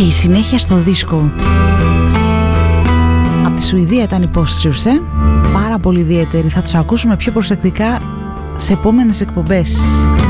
Και η συνέχεια στο δίσκο. Από τη Σουηδία ήταν οι Postures, πάρα πολύ ιδιαίτεροι. Θα τους ακούσουμε πιο προσεκτικά σε επόμενες εκπομπές.